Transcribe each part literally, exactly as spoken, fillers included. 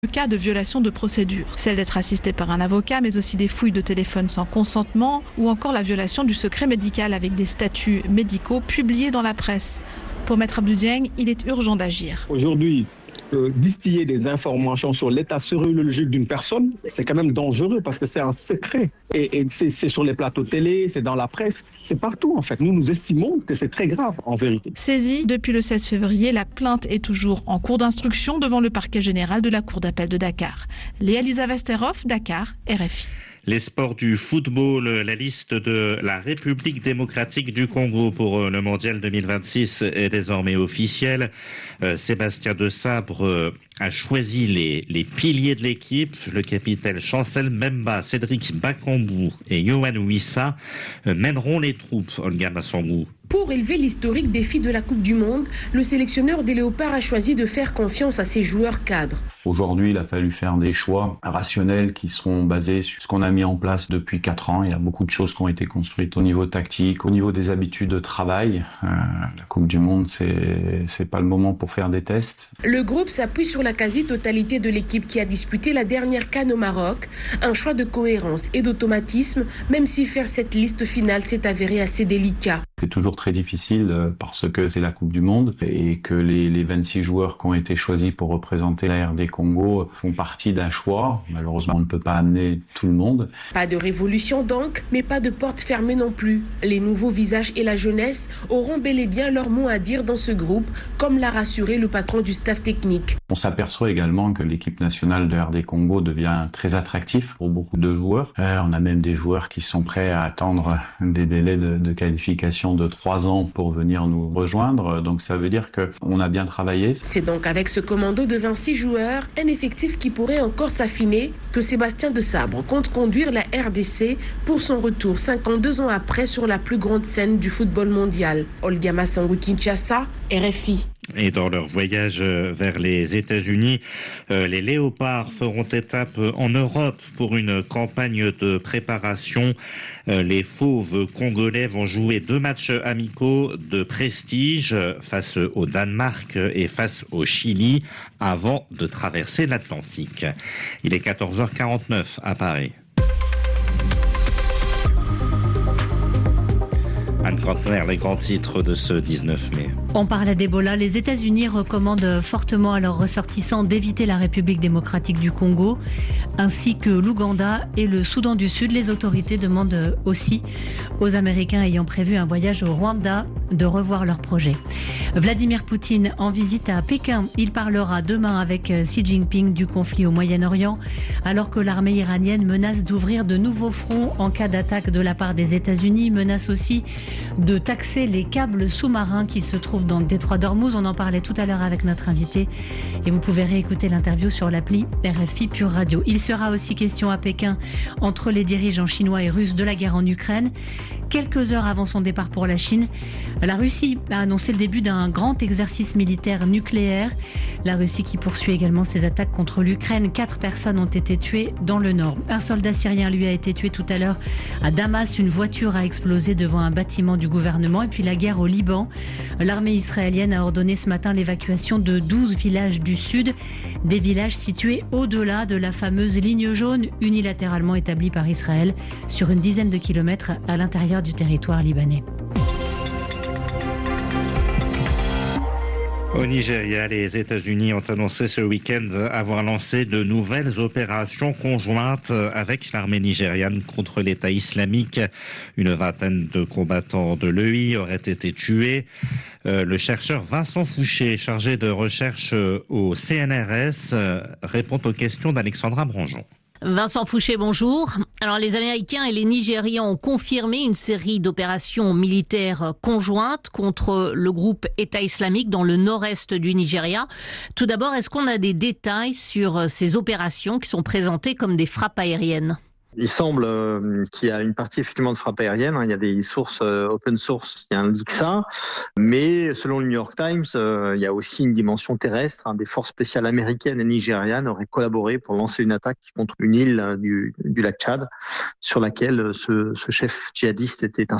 cas de violation de procédure, celle d'être assisté par un avocat, mais aussi des fouilles de téléphone sans consentement ou encore la violation du secret médical avec des statuts médicaux publiés dans la presse. Pour Maître Abdou Dieng, il est urgent d'agir. Aujourd'hui, Euh, distiller des informations sur l'état sérologique d'une personne, c'est quand même dangereux parce que c'est un secret. Et, et c'est, c'est sur les plateaux télé, c'est dans la presse, c'est partout en fait. Nous, nous estimons que c'est très grave en vérité. Saisie depuis le seize février, la plainte est toujours en cours d'instruction devant le parquet général de la Cour d'appel de Dakar. Léa Lisa Westerhoff, Dakar, R F I. Les sports du football, la liste de la République démocratique du Congo pour le mondial deux mille vingt-six est désormais officielle. Euh, Sébastien Desabre euh, a choisi les, les piliers de l'équipe. Le capitaine Chancel Mbemba, Cédric Bakambu et Yohan Wissa euh, mèneront les troupes, Olga Massangou. Pour élever l'historique défi de la Coupe du Monde, le sélectionneur des Léopards a choisi de faire confiance à ses joueurs cadres. Aujourd'hui, il a fallu faire des choix rationnels qui seront basés sur ce qu'on a mis en place depuis quatre ans. Il y a beaucoup de choses qui ont été construites au niveau tactique, au niveau des habitudes de travail. Euh, la Coupe du Monde, c'est, c'est pas le moment pour faire des tests. Le groupe s'appuie sur la quasi-totalité de l'équipe qui a disputé la dernière CAN au Maroc. Un choix de cohérence et d'automatisme, même si faire cette liste finale s'est avéré assez délicat. C'est toujours très difficile parce que c'est la Coupe du Monde et que les, les vingt-six joueurs qui ont été choisis pour représenter la R D Congo font partie d'un choix. Malheureusement, on ne peut pas amener tout le monde. Pas de révolution donc, mais pas de porte fermée non plus. Les nouveaux visages et la jeunesse auront bel et bien leur mot à dire dans ce groupe, comme l'a rassuré le patron du staff technique. On s'aperçoit également que l'équipe nationale de R D Congo devient très attractive pour beaucoup de joueurs. Euh, on a même des joueurs qui sont prêts à attendre des délais de, de qualification de trois ans pour venir nous rejoindre. Donc ça veut dire qu'on a bien travaillé. C'est donc avec ce commando de vingt-six joueurs, un effectif qui pourrait encore s'affiner, que Sébastien Desabre compte conduire la R D C pour son retour cinquante-deux ans après sur la plus grande scène du football mondial. Olga Massangou, Kinshasa, R F I. Et dans leur voyage vers les États-Unis, euh, les Léopards feront étape en Europe pour une campagne de préparation. Euh, les Fauves congolais vont jouer deux matchs amicaux de prestige face au Danemark et face au Chili avant de traverser l'Atlantique. Il est quatorze heures quarante-neuf à Paris. Anne Grantner, les grands titres de ce dix-neuf mai. On parlait d'Ebola. Les États-Unis recommandent fortement à leurs ressortissants d'éviter la République démocratique du Congo, ainsi que l'Ouganda et le Soudan du Sud. Les autorités demandent aussi aux Américains ayant prévu un voyage au Rwanda de revoir leur projet. Vladimir Poutine en visite à Pékin. Il parlera demain avec Xi Jinping du conflit au Moyen-Orient, alors que l'armée iranienne menace d'ouvrir de nouveaux fronts en cas d'attaque de la part des États-Unis, menace aussi de taxer les câbles sous-marins qui se trouvent dans le détroit d'Ormuz. On en parlait tout à l'heure avec notre invité et vous pouvez réécouter l'interview sur l'appli R F I Pure Radio. Il sera aussi question à Pékin entre les dirigeants chinois et russes de la guerre en Ukraine. Quelques heures avant son départ pour la Chine, la Russie a annoncé le début d'un grand exercice militaire nucléaire. La Russie qui poursuit également ses attaques contre l'Ukraine. Quatre personnes ont été tuées dans le nord. Un soldat syrien, lui, a été tué tout à l'heure à Damas. Une voiture a explosé devant un bâtiment du gouvernement. Et puis la guerre au Liban. L'armée israélienne a ordonné ce matin l'évacuation de douze villages du sud. Des villages situés au-delà de la fameuse ligne jaune unilatéralement établie par Israël sur une dizaine de kilomètres à l'intérieur du territoire libanais. Au Nigeria, les États-Unis ont annoncé ce week-end avoir lancé de nouvelles opérations conjointes avec l'armée nigériane contre l'État islamique. Une vingtaine de combattants de l'E I auraient été tués. Euh, le chercheur Vincent Fouché, chargé de recherche au C N R S, répond aux questions d'Alexandra Branjon. Vincent Fouché, bonjour. Alors, les Américains et les Nigérians ont confirmé une série d'opérations militaires conjointes contre le groupe État islamique dans le nord-est du Nigeria. Tout d'abord, est-ce qu'on a des détails sur ces opérations qui sont présentées comme des frappes aériennes ? Il semble euh, qu'il y a une partie effectivement de frappe aérienne. Hein. Il y a des sources euh, open source qui indiquent ça. Mais selon le New York Times, euh, il y a aussi une dimension terrestre. Hein. Des forces spéciales américaines et nigérianes auraient collaboré pour lancer une attaque contre une île euh, du, du lac Tchad sur laquelle ce, ce chef djihadiste était installé.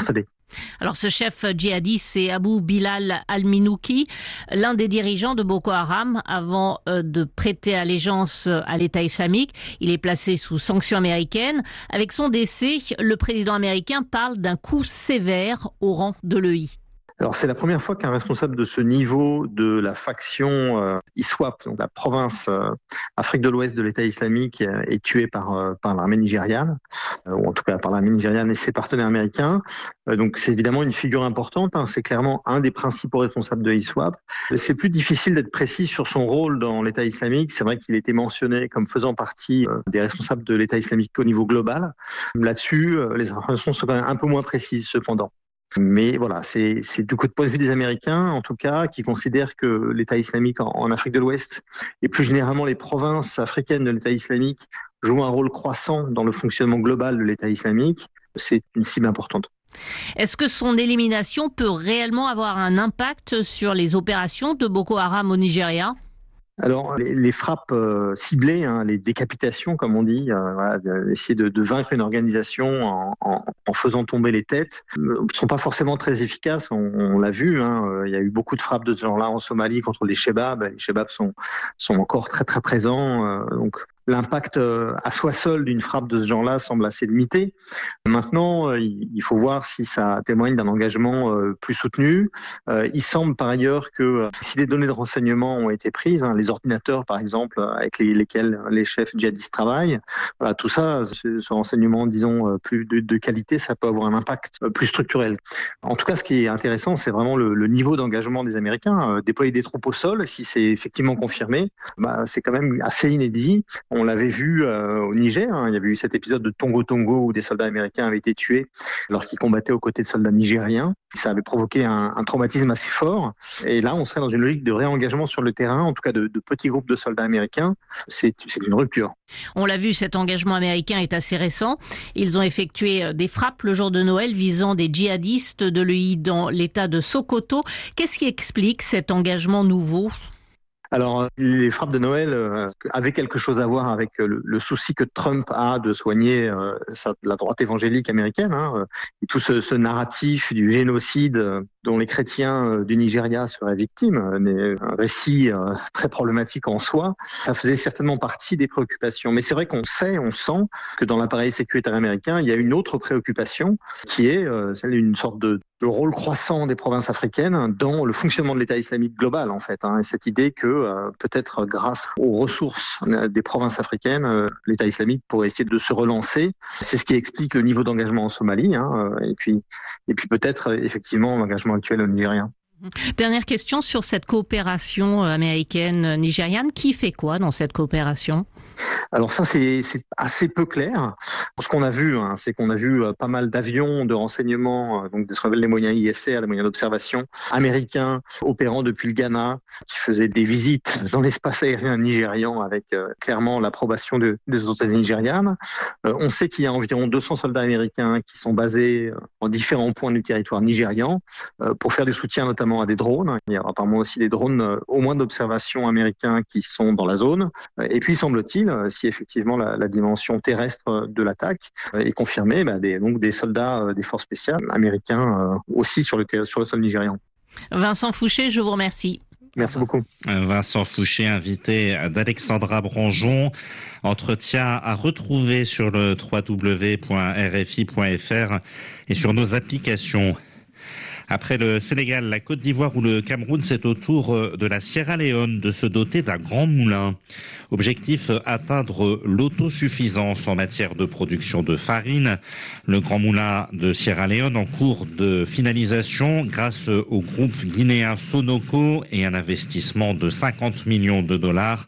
Alors ce chef djihadiste, c'est Abou Bilal al-Minouki, l'un des dirigeants de Boko Haram avant de prêter allégeance à l'État islamique. Il est placé sous sanctions américaines. Avec son décès, le président américain parle d'un coup sévère au rang de l'E I. Alors c'est la première fois qu'un responsable de ce niveau de la faction euh, I S W A P, donc la province euh, Afrique de l'Ouest de l'État islamique, euh, est tué par euh, par l'armée nigériane, euh, ou en tout cas par l'armée nigériane et ses partenaires américains. Euh, donc c'est évidemment une figure importante. Hein, c'est clairement un des principaux responsables de I S W A P. C'est plus difficile d'être précis sur son rôle dans l'État islamique. C'est vrai qu'il était mentionné comme faisant partie euh, des responsables de l'État islamique au niveau global. Là-dessus, euh, les informations sont quand même un peu moins précises cependant. Mais voilà, c'est, c'est du coup de point de vue des Américains, en tout cas, qui considèrent que l'État islamique en, en Afrique de l'Ouest et plus généralement les provinces africaines de l'État islamique jouent un rôle croissant dans le fonctionnement global de l'État islamique. C'est une cible importante. Est-ce que son élimination peut réellement avoir un impact sur les opérations de Boko Haram au Nigeria ? Alors, les, les frappes euh, ciblées, hein, les décapitations, comme on dit, euh, voilà, essayer de, de vaincre une organisation en, en, en faisant tomber les têtes, ne euh, sont pas forcément très efficaces. On, on l'a vu, hein, euh, il y a eu beaucoup de frappes de ce genre-là en Somalie contre les Shebab. Les Shebab sont, sont encore très très présents. Euh, donc, l'impact euh, à soi seul d'une frappe de ce genre-là semble assez limité. Maintenant, euh, il faut voir si ça témoigne d'un engagement euh, plus soutenu. Euh, il semble par ailleurs que euh, si des données de renseignement ont été prises, hein, les ordinateurs par exemple avec les, lesquels les chefs djihadistes travaillent, voilà, tout ça, ce, ce renseignement, disons, plus de, de qualité, ça peut avoir un impact plus structurel. En tout cas, ce qui est intéressant, c'est vraiment le, le niveau d'engagement des Américains. Euh, déployer des troupes au sol, si c'est effectivement confirmé, bah, c'est quand même assez inédit. On l'avait vu euh, au Niger, hein, il y avait eu cet épisode de Tongo Tongo où des soldats américains avaient été tués alors qu'ils combattaient aux côtés de soldats nigériens. Ça avait provoqué un, un traumatisme assez fort. Et là, on serait dans une logique de réengagement sur le terrain, en tout cas de, de petits groupes de soldats américains. C'est, c'est une rupture. On l'a vu, cet engagement américain est assez récent. Ils ont effectué des frappes le jour de Noël visant des djihadistes de l'E I dans l'état de Sokoto. Qu'est-ce qui explique cet engagement nouveau ? Alors, les frappes de Noël euh, avaient quelque chose à voir avec le, le souci que Trump a de soigner euh, sa, la droite évangélique américaine, hein, et tout ce, ce narratif du génocide euh, dont les chrétiens euh, du Nigeria seraient victimes, euh, un récit euh, très problématique en soi. Ça faisait certainement partie des préoccupations. Mais c'est vrai qu'on sait, on sent que dans l'appareil sécuritaire américain, il y a une autre préoccupation qui est euh, celle d'une sorte de le rôle croissant des provinces africaines dans le fonctionnement de l'État islamique global, en fait. Hein, et cette idée que euh, peut-être grâce aux ressources des provinces africaines, euh, l'État islamique pourrait essayer de se relancer. C'est ce qui explique le niveau d'engagement en Somalie, hein, et puis, et puis peut-être effectivement l'engagement actuel au Nigeria. Dernière question sur cette coopération américaine-nigériane. Qui fait quoi dans cette coopération ? Alors ça, c'est, c'est assez peu clair. Ce qu'on a vu, hein, c'est qu'on a vu euh, pas mal d'avions de renseignement, euh, donc de ce qu'on appelle les moyens I S R, les moyens d'observation américains opérant depuis le Ghana, qui faisaient des visites dans l'espace aérien nigérian avec euh, clairement l'approbation de, des autorités nigérianes. Euh, on sait qu'il y a environ deux cents soldats américains qui sont basés euh, en différents points du territoire nigérian euh, pour faire du soutien notamment à des drones. Il y a apparemment aussi des drones euh, au moins d'observation américains qui sont dans la zone. Euh, et puis, semble-t-il, euh, si effectivement la, la dimension terrestre de l'attaque est confirmée, bah des, donc des soldats des forces spéciales américains aussi sur le, sur le sol nigérian. Vincent Fouché, je vous remercie. Merci beaucoup. Vincent Fouché, invité d'Alexandra Branjon. Entretien à retrouver sur le w w w point r f i point f r et sur nos applications. Après le Sénégal, la Côte d'Ivoire ou le Cameroun, c'est au tour de la Sierra Leone de se doter d'un grand moulin. Objectif, atteindre l'autosuffisance en matière de production de farine. Le grand moulin de Sierra Leone en cours de finalisation grâce au groupe guinéen Sonoco et un investissement de cinquante millions de dollars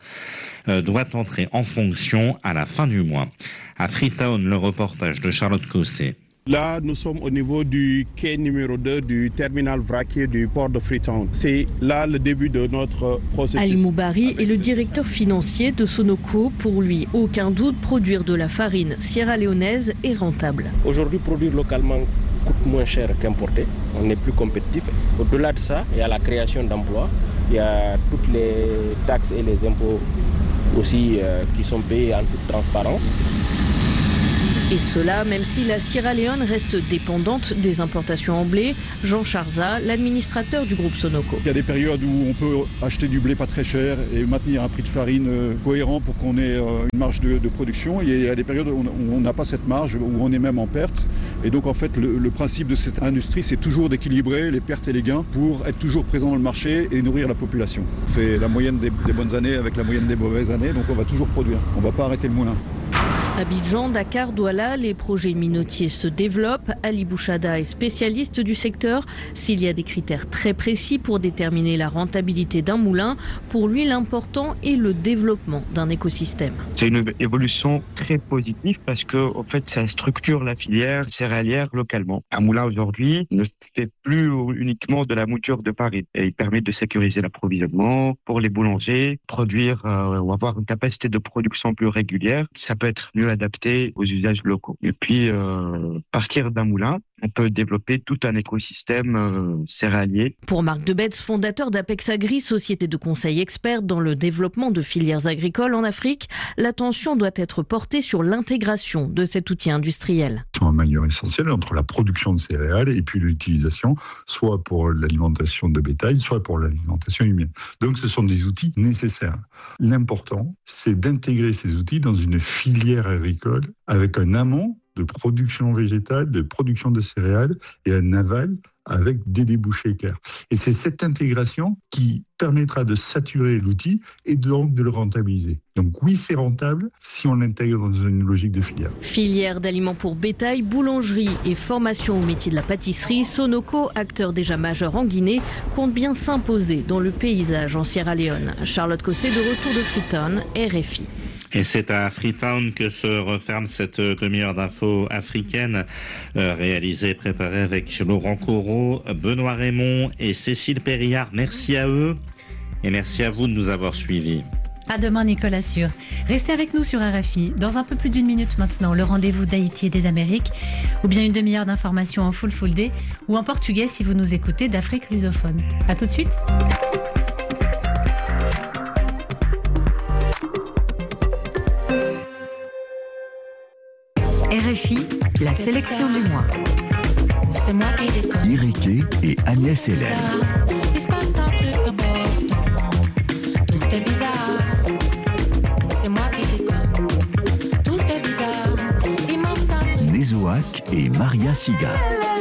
doit entrer en fonction à la fin du mois. À Freetown, le reportage de Charlotte Cossé. Là, nous sommes au niveau du quai numéro deux du terminal vraquier du port de Freetown. C'est là le début de notre processus. Ali Moubari est le directeur financier de Sonoco. Pour lui, aucun doute, produire de la farine sierra-léonaise est rentable. Aujourd'hui, produire localement coûte moins cher qu'importer. On est plus compétitif. Au-delà de ça, il y a la création d'emplois. Il y a toutes les taxes et les impôts aussi euh, qui sont payés en toute transparence. Et cela, même si la Sierra Leone reste dépendante des importations en blé. Jean Charza, l'administrateur du groupe Sonoco. Il y a des périodes où on peut acheter du blé pas très cher et maintenir un prix de farine cohérent pour qu'on ait une marge de, de production. Et il y a des périodes où on n'a pas cette marge, où on est même en perte. Et donc en fait, le, le principe de cette industrie, c'est toujours d'équilibrer les pertes et les gains pour être toujours présent dans le marché et nourrir la population. On fait la moyenne des, des bonnes années avec la moyenne des mauvaises années, donc on va toujours produire. On ne va pas arrêter le moulin. Abidjan, Dakar, Douala, les projets minotiers se développent. Ali Bouchada est spécialiste du secteur. S'il y a des critères très précis pour déterminer la rentabilité d'un moulin, pour lui l'important est le développement d'un écosystème. C'est une évolution très positive parce que, en fait, ça structure la filière céréalière localement. Un moulin aujourd'hui ne fait plus uniquement de la mouture de farine et il permet de sécuriser l'approvisionnement pour les boulangers, produire euh, ou avoir une capacité de production plus régulière. Ça peut être mieux adapté aux usages locaux. Et puis, euh, partir d'un moulin, on peut développer tout un écosystème euh, céréalier. Pour Marc Debetz, fondateur d'Apex Agri, société de conseil experte dans le développement de filières agricoles en Afrique, l'attention doit être portée sur l'intégration de cet outil industriel. C'est un maillon essentiel entre la production de céréales et puis l'utilisation, soit pour l'alimentation de bétail, soit pour l'alimentation humaine. Donc ce sont des outils nécessaires. L'important, c'est d'intégrer ces outils dans une filière agricole avec un amont de production végétale, de production de céréales et un aval avec des débouchés clairs. Et c'est cette intégration qui permettra de saturer l'outil et donc de le rentabiliser. Donc oui, c'est rentable si on l'intègre dans une logique de filière. Filière d'aliments pour bétail, boulangerie et formation au métier de la pâtisserie, Sonoco, acteur déjà majeur en Guinée, compte bien s'imposer dans le paysage en Sierra Leone. Charlotte Cossé de retour de Freetown, R F I. Et c'est à Freetown que se referme cette demi-heure d'infos africaine, euh, réalisée, préparée avec Laurent Corot, Benoît Raymond et Cécile Périllard. Merci à eux et merci à vous de nous avoir suivis. À demain, Nicolas Sûr. Restez avec nous sur R F I. Dans un peu plus d'une minute maintenant, le rendez-vous d'Haïti et des Amériques, ou bien une demi-heure d'informations en full full day, ou en portugais si vous nous écoutez d'Afrique lusophone. À tout de suite. R F I, la sélection du mois. Iriké et Agnès Hélène. Il se passe un truc important. Tout est bizarre. C'est moi qui déconne. Tout est bizarre. Il manque un truc. Nézoac et Maria Siga.